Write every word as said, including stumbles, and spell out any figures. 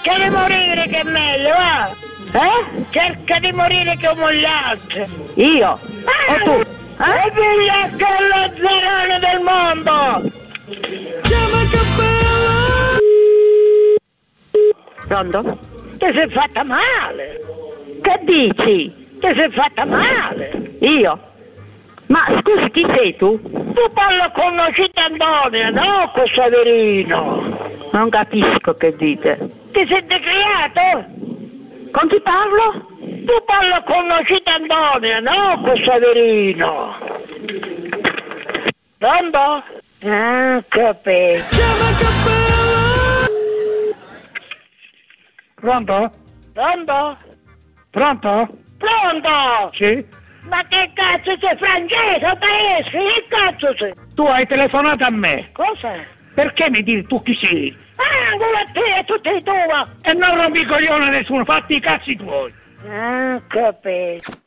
cerca di morire che è meglio, va? Eh? Cerca di morire come gli altri. Io? Ah, O tu? Eh? E vigliacco è lo zarone del mondo! Chiama Cappella! Pronto? Ti sei fatta male! Che dici? Ti sei fatta male! Io? Ma scusi, chi sei tu? Tu parlo con Nocita Antonia, no con Saverino! Non capisco che dite. Ti sei decreato? Con chi parlo? Tu parlo con Nocita Antonia, no con Saverino! Pronto? Ah, capito! Chiama Cappella! Pronto? Pronto? Pronto? Pronto? Sì? Ma che cazzo sei, francese o tedesco? Che cazzo sei? Tu hai telefonato a me. Cosa? Perché mi dici tu chi sei? Ah, ancora te e tutti i tuoi! E non rompi i coglioni a nessuno, fatti i cazzi tuoi. Ah, capito.